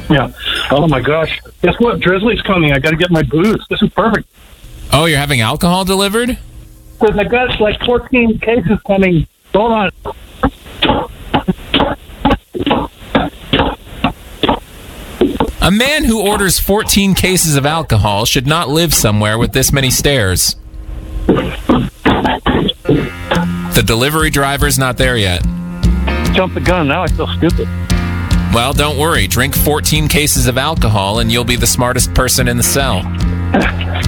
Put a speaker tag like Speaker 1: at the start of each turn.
Speaker 1: Yeah. Oh, my gosh. Guess what? Drizzly's coming. I got to get my booze. This is perfect.
Speaker 2: Oh, you're having alcohol delivered?
Speaker 1: Because I got like 14 cases coming. Hold on.
Speaker 2: A man who orders 14 cases of alcohol should not live somewhere with this many stairs. The delivery driver's not there yet.
Speaker 1: Jump the gun. Now I feel stupid.
Speaker 2: Well, don't worry. Drink 14 cases of alcohol and you'll be the smartest person in the cell.